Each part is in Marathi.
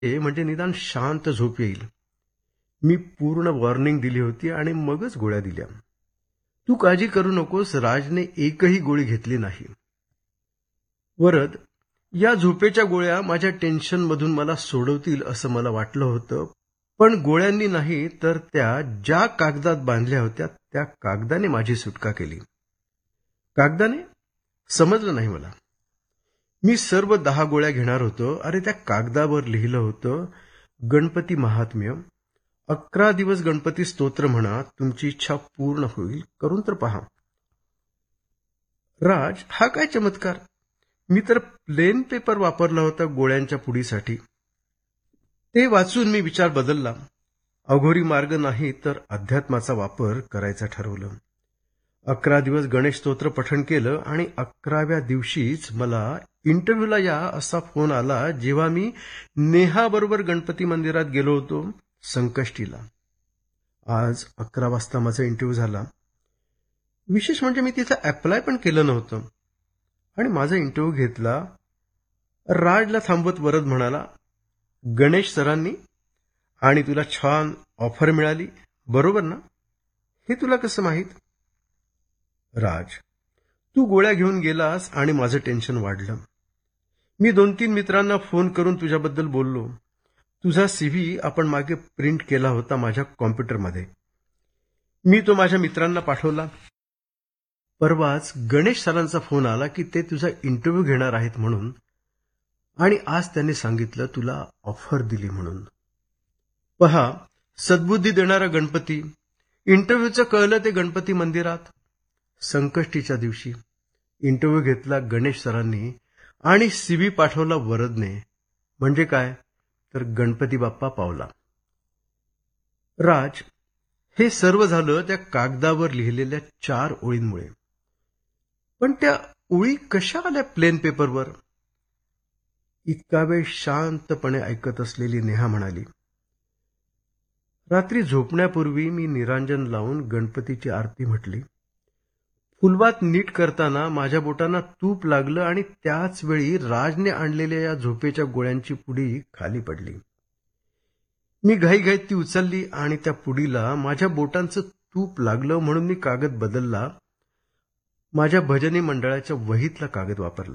म्हणजे निदान शांत झोप येईल. मी पूर्ण वॉर्निंग दिली होती आणि मगच गोळ्या दिल्या. तू काळजी करू नकोस, राजने एकही गोळी घेतली नाही. वरद, या झोपेच्या गोळ्या माझ्या टेन्शनमधून मला सोडवतील असं मला वाटलं होतं, पण गोळ्यांनी नाही तर त्या ज्या कागदात बांधल्या होत्या त्या कागदाने माझी सुटका केली. कागदाने? समजलं नाही मला. मी सर्व 10 गोळ्या घेणार होतो. अरे, त्या कागदावर लिहिलं होतं, गणपती महात्म्य, 11 दिवस गणपती स्तोत्र म्हणा, तुमची इच्छा पूर्ण होईल, करून तर पहा. राज, हा काय चमत्कार! मी तर प्लेन पेपर वापरला होता गोळ्यांच्या पुडीसाठी. ते वाचून मी विचार बदलला. अघोरी मार्ग नाही तर अध्यात्माचा वापर करायचा ठरवलं. 11 दिवस गणेश स्तोत्र पठण केलं आणि 11व्या दिवशीच मला इंटरव्ह्यूला या असा फोन आला, जेव्हा मी नेहाबरोबर गणपती मंदिरात गेलो होतो संकष्टीला. आज 11 वाजता माझा इंटरव्ह्यू झाला. विशेष म्हणजे मी तिथं अप्लाय पण केलं नव्हतं आणि माझा इंटरव्ह्यू घेतला. राजला थांबवत वरद म्हणाला, गणेश सरांनी आणि तुला छान ऑफर मिळाली, बरोबर ना? हे तुला कसं माहीत? राज, तू गोळ्या घेऊन गेलास आणि माझं टेन्शन वाढलं. मी 2-3 मित्रांना फोन करून तुझ्याबद्दल बोललो. तुझा CV आपण मागे प्रिंट केला होता माझ्या कॉम्प्युटरमध्ये. मी तो माझ्या मित्रांना पाठवला. परवाच गणेश सरांचा फोन आला की ते तुझा इंटरव्ह्यू घेणार आहेत म्हणून, आणि आज त्यांनी सांगितलं तुला ऑफर दिली म्हणून. पहा, सद्बुद्धी देणारा गणपती. इंटरव्ह्यूचं कळलं ते गणपती मंदिरात. संकष्टीच्या दिवशी इंटरव्ह्यू घेतला गणेश सरांनी आणि CV पाठवला वरदने. म्हणजे काय तर गणपती बाप्पा पावला. राज, हे सर्व झालं त्या कागदावर लिहिलेल्या 4 ओळींमुळे. पण त्या ओळी कशा आल्या प्लेन पेपरवर? इतका वेळ शांतपणे ऐकत असलेली नेहा म्हणाली, रात्री झोपण्यापूर्वी मी निरांजन लावून गणपतीची आरती म्हटली. फुलवात नीट करताना माझ्या बोटांना तूप लागलं आणि त्याच वेळी राजने आणलेल्या या झोपेच्या गोळ्यांची पुडी खाली पडली. मी घाईघाईत ती उचलली आणि त्या पुडीला माझ्या बोटांचं तूप लागलं म्हणून मी कागद बदलला. माझ्या भजनी मंडळाच्या वहीतला कागद वापरला.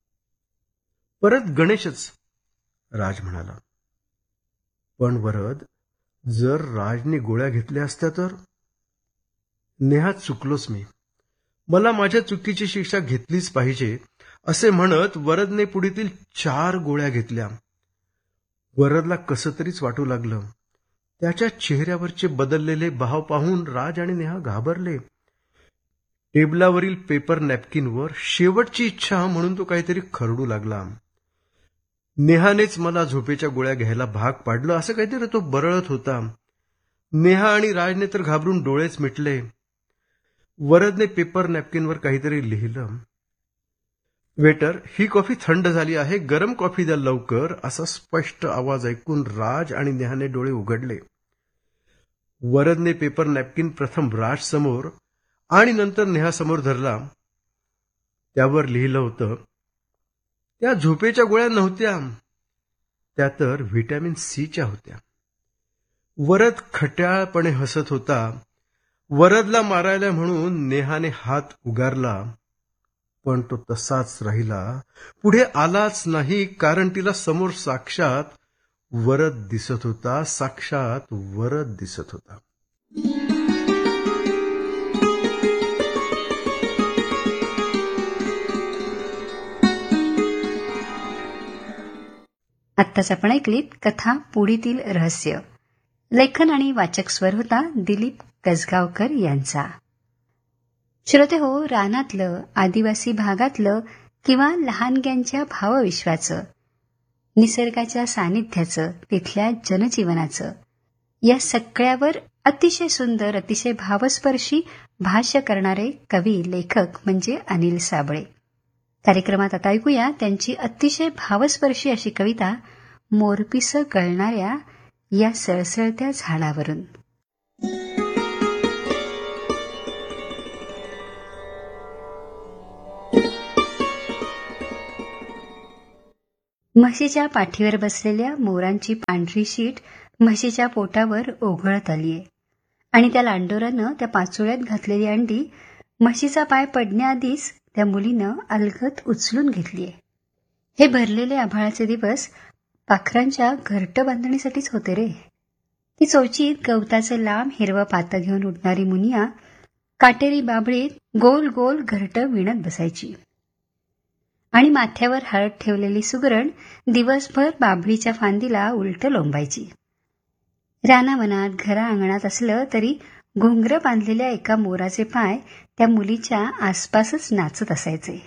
परत गणेशच, राज म्हणाला. पण वरद, जर राजने गोळ्या घेतल्या असत्या तर? नेहा, चुकलोच मी. मला माझ्या चुकीची शिक्षा घेतलीच पाहिजे असे म्हणत वरदने पुडीतील 4 गोळ्या घेतल्या. वरदला कसं तरीच वाटू लागलं. त्याच्या चेहऱ्यावरचे बदललेले भाव पाहून राज आणि नेहा घाबरले. टेबलावरील पेपर नॅपकिनवर शेवटची इच्छा म्हणून तो काहीतरी खरडू लागला. नेहानेच मला झोपेच्या गोळ्या घ्यायला भाग पाडलं असं काहीतरी तो बरळत होता. नेहा आणि राजने तर घाबरून डोळेच मिटले. वरदने पेपर नॅपकिनवर काहीतरी लिहिलं. वेटर, ही कॉफी थंड झाली आहे, गरम कॉफी द्या लवकर, असा स्पष्ट आवाज ऐकून राज आणि नेहाने डोळे उघडले. वरदने पेपर नॅपकिन प्रथम राज समोर आणि नंतर नेहासमोर धरला. त्यावर लिहिलं होतं, त्या झोपेच्या गोळ्या नव्हत्या, त्या तर व्हिटॅमिन सीच्या होत्या. वरद खट्याळपणे हसत होता. वरदला मारायला म्हणून नेहाने हात उगारला, पण तो तसाच राहिला, पुढे आलाच नाही, कारण तिला समोर साक्षात वरद दिसत होता. साक्षात वरद दिसत होता. आत्ताच आपण ऐकलीत कथा पुडीतील रहस्य. लेखन आणि वाचक स्वर होता दिलीप कसगावकर यांचा. श्रोते हो, रानातलं, आदिवासी भागातलं किंवा लहानग्यांच्या भावविश्वाचं, निसर्गाच्या सानिध्याचं, तिथल्या जनजीवनाचं, या सगळ्यावर अतिशय सुंदर, अतिशय भावस्पर्शी भाष्य करणारे कवी, लेखक म्हणजे अनिल साबळे. कार्यक्रमात आता ऐकूया त्यांची अतिशय भावस्पर्शी अशी कविता मोरपिसं गळणाऱ्या या सळसळत्या झाडावरून. म्हशीच्या पाठीवर बसलेल्या मोरांची पांढरी शीट म्हशीच्या पोटावर ओघळत आलीये आणि त्या लांडोरानं त्या पाचोळ्यात घातलेली अंडी म्हशीचा पाय पडण्याआधीच त्या मुलीनं अलगद उचलून घेतलीये. हे भरलेले आभाळाचे दिवस पाखरांच्या घरटं बांधणीसाठीच होते रे. ती चोचीत गवताचं लांब हिरवं पातं घेऊन उडणारी मुनिया काटेरी बाबळीत गोल गोल घरटं विणत बसायची आणि माथ्यावर हळद ठेवलेली सुगरण दिवसभर बाभळीच्या फांदीला उलट लोंबायची. रानावनात घरा अंगणात असलं तरी घुंगरं बांधलेल्या एका मोराचे पाय त्या मुलीच्या आसपासच नाचत असायचे.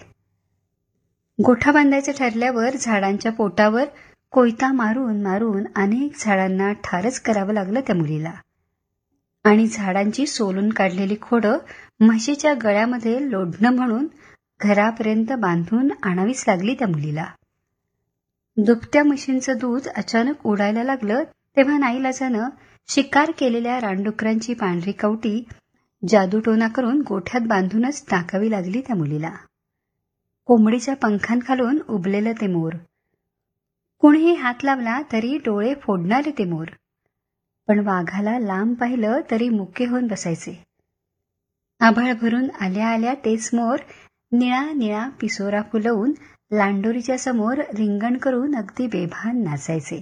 गोठा बांधायचं ठरल्यावर झाडांच्या पोटावर कोयता मारून मारून अनेक झाडांना ठारच करावं लागलं त्या मुलीला आणि झाडांची सोलून काढलेली खोडं म्हशीच्या गळ्यामध्ये लोढणं म्हणून घरापर्यंत बांधून आणावीच लागली त्या मुलीला. दुभत्या म्हशींचं दूध अचानक उडायला लागलं तेव्हा नाईलाजानं शिकार केलेल्या रानडुकरांची पांढरी कवटी जादूटोना करून गोठ्यात बांधूनच टाकावी लागली त्या मुलीला. कोंबडीच्या पंखांखालून उबलेलं ते मोर, कुणीही हात लावला तरी डोळे फोडणारे ते मोर, पण वाघाला लांब पाहिलं तरी मुके होऊन बसायचे. आभाळ भरून आल्या आल्या तेच मोर निळा निळा पिसोरा फुलवून लांडोरीच्या समोर रिंगण करून अगदी बेभान नाचायचे.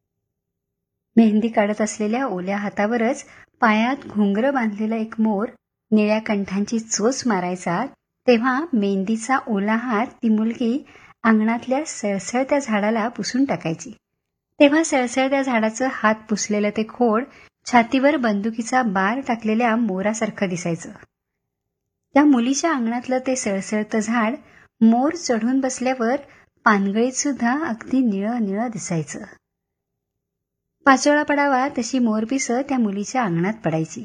मेहंदी काढत असलेल्या ओल्या हातावरच पायात घुंगरं बांधलेला एक मोर निळ्या कंठांची चोच मारायचा तेव्हा मेहंदीचा ओला हात ती मुलगी अंगणातल्या सळसळत्या झाडाला पुसून टाकायची. तेव्हा सळसळत्या झाडाचं हात पुसलेलं ते खोड छातीवर बंदुकीचा बार टाकलेल्या मोरासारखं दिसायचं. त्या मुलीच्या अंगणातलं ते सळसळतं झाड मोर चढून बसल्यावर पानगळीत सुद्धा अगदी निळं निळं दिसायचं. पाचोळा पडावा तशी मोरपिसं त्या मुलीच्या अंगणात पडायची.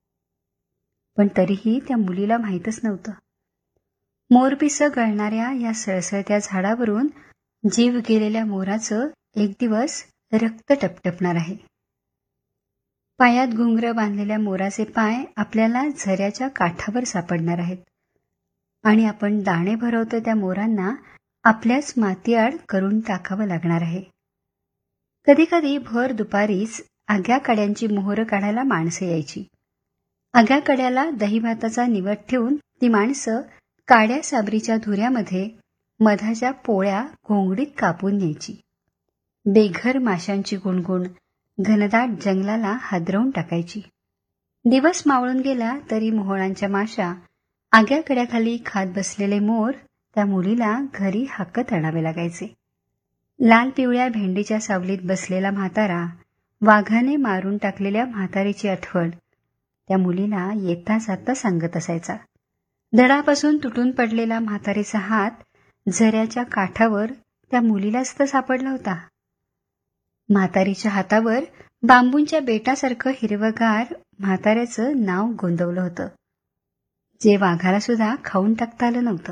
पण तरीही त्या मुलीला माहीतच नव्हतं, मोरपिसं गळणाऱ्या या सळसळत्या झाडावरून जीव गेलेल्या मोराचं एक दिवस रक्त टपटपणार आहे. पायात घुंगरं बांधलेल्या मोराचे पाय आपल्याला झऱ्याच्या काठावर सापडणार आहेत आणि आपण दाणे भरवतो त्या मोरांना आपल्याच मातीआड करून टाकावं लागणार आहे. कधीकधी भर दुपारीच आग्या कड्यांची मोहरं काढायला माणसं यायची. आग्या कड्याला दहीभाताचा निवड ठेवून ती माणसं काड्या साबरीच्या धुऱ्यामध्ये मधाच्या पोळ्या घोंगडीत कापून न्यायची. बेघर माशांची गुणगुण घनदाट जंगलाला हादरवून टाकायची. दिवस मावळून गेला तरी मोहळांच्या माशा आग्या कड्याखाली खात बसलेले मोर त्या मुलीला घरी हाकत आणावे लागायचे. लाल पिवळ्या भेंडीच्या सावलीत बसलेला म्हातारा, वाघाने मारून टाकलेल्या म्हातारीची आठवण त्या मुलीला येता जाता सांगत असायचा. धडापासून तुटून पडलेला म्हातारीचा हात झऱ्याच्या काठावर त्या मुलीलाच तर सापडला होता. म्हातारीच्या हातावर बांबूंच्या बेटासारखं हिरवगार म्हाताऱ्याचं नाव गोंदवलं होतं, जे वाघाला सुद्धा खाऊन टाकता आलं नव्हतं.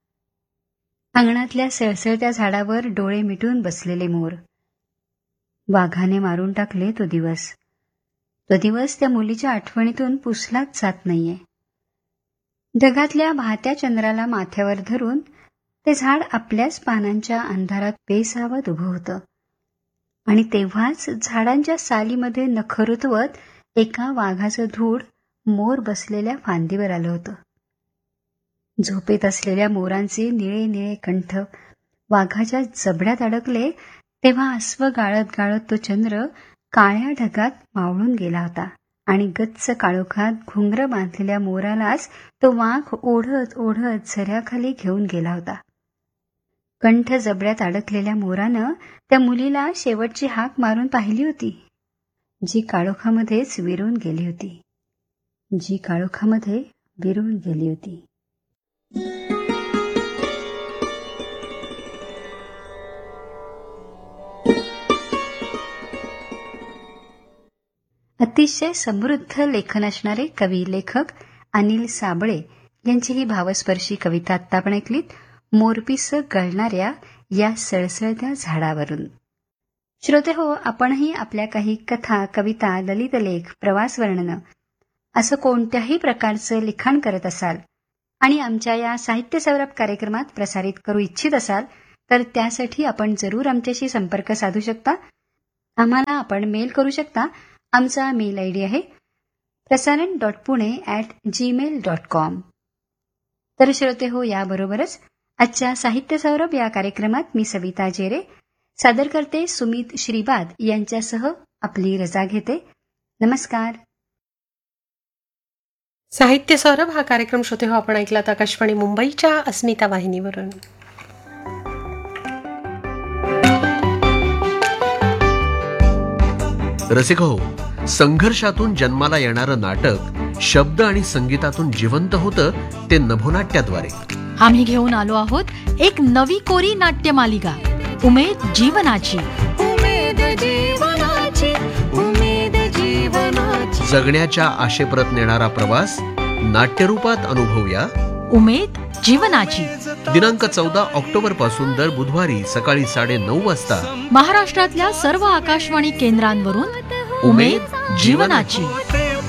अंगणातल्या सळसळत्या झाडावर डोळे मिटून बसलेले मोर. वाघाने मारून टाकले तो दिवस. तो दिवस त्या मुलीच्या आठवणीतून पुसलाच जात नाहीये. ढगातल्या वाहत्या चंद्राला माथ्यावर धरून ते झाड आपल्याच पानांच्या अंधारात बेसावत उभं होतं आणि तेव्हाच झाडांच्या सालीमध्ये नखं रुतवत एका वाघाचं धूड मोर बसलेल्या फांदीवर आलं होतं. झोपेत असलेल्या मोरांचे निळे निळे कंठ वाघाच्या जबड्यात अडकले तेव्हा अस्व गाळत गाळत तो चंद्र काळ्या ढगात मावळून गेला होता आणि गच्च काळोखात घुंगरं बांधलेल्या मोरालाच तो वाघ ओढत ओढत झऱ्याखाली घेऊन गेला होता. कंठ जबड्यात अडकलेल्या मोरानं त्या मुलीला शेवटची हाक मारून पाहिली होती, जी काळोखामध्येच विरून गेली होती, जी काळोखामध्ये विरून गेली होती. अतिशय समृद्ध लेखन असणारे कवी लेखक अनिल साबळे यांची ही भावस्पर्शी कविता आत्ता आपण ऐकलीत, मोरपिस गळणाऱ्या या सळसळत्या झाडावरून. श्रोते हो, आपणही आपल्या काही कथा, कविता, ललितलेख, प्रवास वर्णनं असं कोणत्याही प्रकारचं लिखाण करत असाल आणि आमच्या या साहित्य सौरभ कार्यक्रमात प्रसारित करू इच्छित असाल तर त्यासाठी आपण जरूर आमच्याशी संपर्क साधू शकता. आम्हाला आपण मेल करू शकता. आमचा मेल आयडी आहे prasaran.pune@gmail.com. तर श्रोते हो, याबरोबरच आजच्या साहित्य सौरभ या कार्यक्रमात मी सविता जेरे, सादर करते सुमित श्रीबाद यांच्यासह आपली रजा घेते. नमस्कार. साहित्य सौरभ हा कार्यक्रम श्रोते हो आपण ऐकलात आकाशवाणी मुंबईच्या अस्मिता वाहिनीवरून. रसिक हो, संघर्षातून जन्माला येणारं नाटक शब्द आणि संगीतातून जिवंत होतं ते नभोनाट्याद्वारे. आम्ही घेऊन आलो आहोत एक नवी कोरी नाट्य मालिका, उमेद जीवनाची. जगण्याच्या आशेप्रत नेणारा प्रवास नाट्यरूपात अनुभवूया. उमेद जीवनाची. दिनांक 14 ऑक्टोबर पासून दर बुधवारी सकाळी 9:30 वाजता महाराष्ट्रातल्या सर्व आकाशवाणी केंद्रांवरून उमेद जीवनाची.